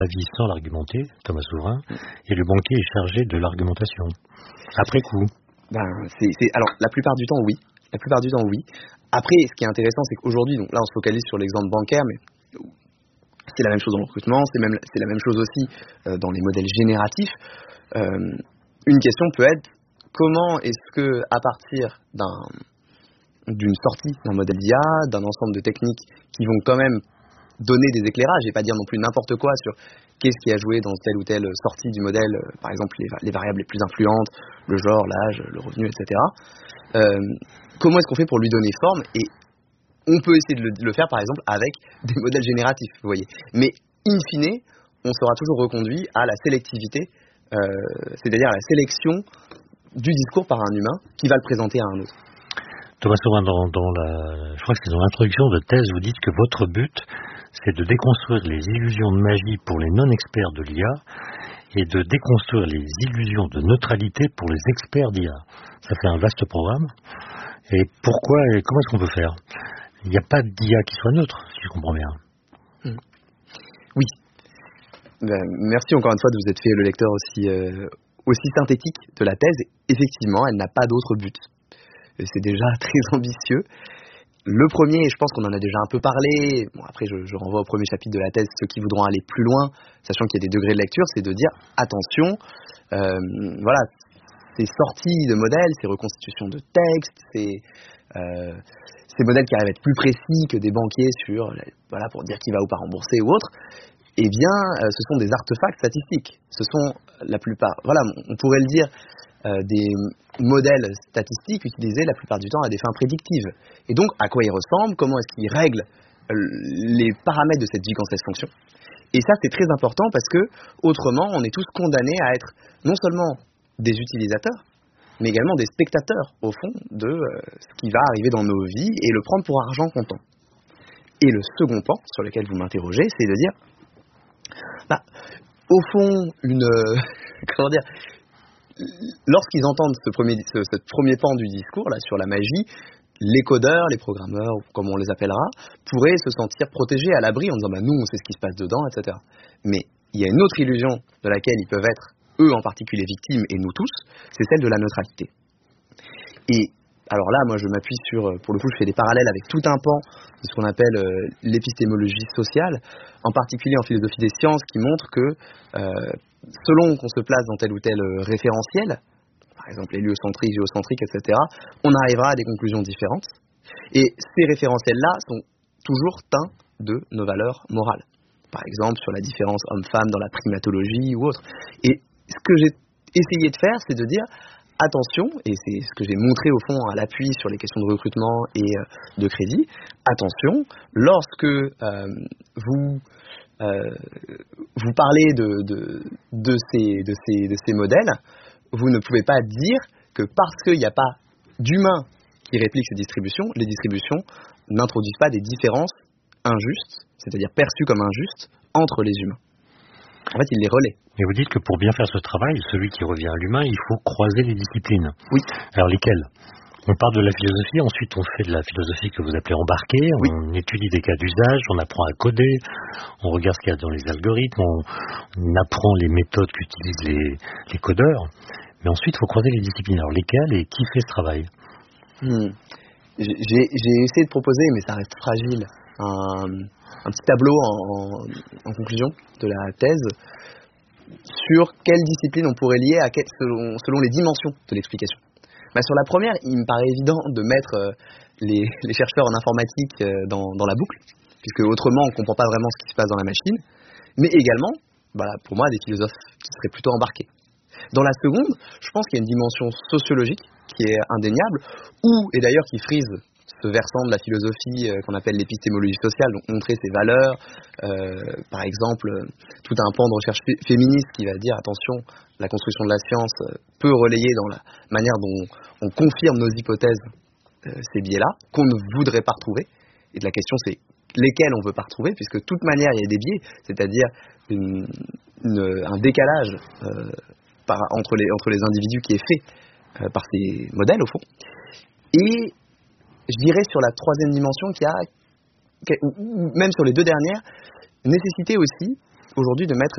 avis sans l'argumenter, Thomas Souverain, et le banquier est chargé de l'argumentation. Après coup. Alors, la plupart du temps, oui. La plupart du temps, oui. Après, ce qui est intéressant, c'est qu'aujourd'hui, donc là, on se focalise sur l'exemple bancaire, mais c'est la même chose dans le recrutement, c'est la même chose aussi dans les modèles génératifs. Une question peut être comment est-ce que, à partir d'une sortie d'un modèle d'IA, d'un ensemble de techniques qui vont quand même donner des éclairages, et pas dire non plus n'importe quoi sur qu'est-ce qui a joué dans telle ou telle sortie du modèle, par exemple les variables les plus influentes, le genre, l'âge, le revenu, etc. Comment est-ce qu'on fait pour lui donner forme? Et on peut essayer de le faire, par exemple, avec des modèles génératifs, vous voyez. Mais, in fine, on sera toujours reconduit à la sélectivité, c'est-à-dire à la sélection du discours par un humain qui va le présenter à un autre. Thomas Souverain, je crois que c'est dans l'introduction de thèse, vous dites que votre but, c'est de déconstruire les illusions de magie pour les non-experts de l'IA et de déconstruire les illusions de neutralité pour les experts d'IA. Ça fait un vaste programme. Et pourquoi et comment est-ce qu'on peut faire? Il n'y a pas d'IA qui soit neutre, si je comprends bien. Oui. Merci encore une fois de vous être fait le lecteur aussi synthétique de la thèse. Effectivement, elle n'a pas d'autre but. Et c'est déjà très ambitieux. Le premier, je pense qu'on en a déjà un peu parlé, bon, après je renvoie au premier chapitre de la thèse, ceux qui voudront aller plus loin, sachant qu'il y a des degrés de lecture, c'est de dire, attention, voilà, ces sorties de modèles, ces reconstitutions de textes, ces modèles qui arrivent à être plus précis que des banquiers voilà, pour dire qui va ou pas rembourser ou autre, eh bien, ce sont des artefacts statistiques. Ce sont la plupart, voilà, on pourrait le dire, des modèles statistiques utilisés la plupart du temps à des fins prédictives. Et donc, à quoi ils ressemblent, comment est-ce qu'ils règlent les paramètres de cette gigantesque fonction. Et ça, c'est très important parce que, autrement, on est tous condamnés à être non seulement des utilisateurs, mais également des spectateurs, au fond, de ce qui va arriver dans nos vies et le prendre pour argent comptant. Et le second pan sur lequel vous m'interrogez, c'est de dire, au fond, comment dire, lorsqu'ils entendent ce premier pan du discours là sur la magie, les codeurs, les programmeurs, comme on les appellera, pourraient se sentir protégés à l'abri en disant nous on sait ce qui se passe dedans, etc. Mais il y a une autre illusion de laquelle ils peuvent être, eux en particulier, victimes, et nous tous, c'est celle de la neutralité. Et alors là, moi je m'appuie pour le coup je fais des parallèles avec tout un pan de ce qu'on appelle l'épistémologie sociale, en particulier en philosophie des sciences, qui montre que selon qu'on se place dans tel ou tel référentiel, par exemple héliocentrique, géocentrique, etc., on arrivera à des conclusions différentes. Et ces référentiels-là sont toujours teints de nos valeurs morales. Par exemple, sur la différence homme-femme dans la primatologie ou autre. Et ce que j'ai essayé de faire, c'est de dire, attention, et c'est ce que j'ai montré au fond à l'appui sur les questions de recrutement et de crédit, attention, lorsque vous parlez de ces modèles, vous ne pouvez pas dire que parce qu'il n'y a pas d'humains qui répliquent ces distributions, les distributions n'introduisent pas des différences injustes, c'est-à-dire perçues comme injustes, entre les humains. En fait, ils les relaient. Et vous dites que pour bien faire ce travail, celui qui revient à l'humain, il faut croiser les disciplines. Oui. Alors lesquelles? On part de la philosophie, ensuite on fait de la philosophie que vous appelez embarquée, oui. On étudie des cas d'usage, on apprend à coder, on regarde ce qu'il y a dans les algorithmes, on apprend les méthodes qu'utilisent les codeurs, mais ensuite il faut croiser les disciplines. Alors lesquelles et qui fait ce travail? J'ai essayé de proposer, mais ça reste fragile, un petit tableau en conclusion de la thèse sur quelle discipline on pourrait lier selon les dimensions de l'explication. Sur la première, il me paraît évident de mettre les chercheurs en informatique dans la boucle, puisque autrement on ne comprend pas vraiment ce qui se passe dans la machine, mais également, pour moi, des philosophes qui seraient plutôt embarqués. Dans la seconde, je pense qu'il y a une dimension sociologique qui est indéniable, et d'ailleurs qui frise ce versant de la philosophie qu'on appelle l'épistémologie sociale, donc montrer ses valeurs, par exemple, tout un pan de recherche féministe qui va dire, attention, la construction de la science peut relayer dans la manière dont on confirme nos hypothèses, ces biais-là, qu'on ne voudrait pas retrouver, et la question c'est lesquels on ne veut pas retrouver, puisque de toute manière il y a des biais, c'est-à-dire un décalage entre les individus qui est fait par ces modèles au fond. Et je dirais sur la troisième dimension ou même sur les deux dernières, nécessité aussi aujourd'hui de mettre